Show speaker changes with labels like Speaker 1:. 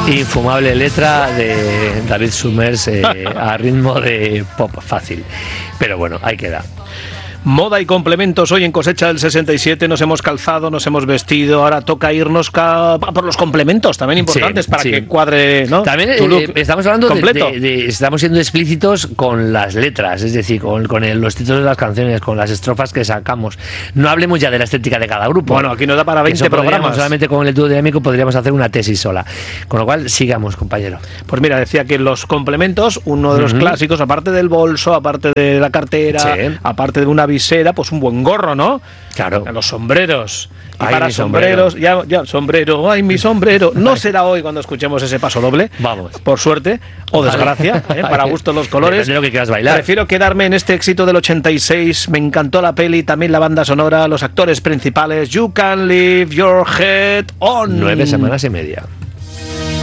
Speaker 1: Infumable letra de David Summers a ritmo de pop fácil. Pero bueno, ahí queda.
Speaker 2: Moda y complementos. Hoy en Cosecha del 67 nos hemos calzado, nos hemos vestido. Ahora toca irnos por los complementos, también importantes, para que cuadre, ¿no?
Speaker 1: También estamos hablando estamos siendo explícitos con las letras, es decir, con los títulos de las canciones, con las estrofas que sacamos. No hablemos ya de la estética de cada grupo.
Speaker 2: Bueno, aquí nos da para 20 programas.
Speaker 1: Solamente con el dúo dinámico podríamos hacer una tesis sola. Con lo cual, sigamos, compañero.
Speaker 2: Pues mira, decía que los complementos, uno de los clásicos, aparte del bolso, aparte de la cartera, aparte de una visera, pues un buen gorro, ¿no?
Speaker 1: Claro.
Speaker 2: Los sombreros. Y
Speaker 1: ay,
Speaker 2: para sombreros, ya sombrero, ay, mi sombrero. No será hoy cuando escuchemos ese paso doble.
Speaker 1: Vamos.
Speaker 2: Por suerte, o desgracia, para gustos los colores.
Speaker 1: Depende de lo que quieras bailar.
Speaker 2: Prefiero quedarme en este éxito del 86. Me encantó la peli, también la banda sonora, los actores principales. You Can Leave Your Head On.
Speaker 1: 9 semanas y media.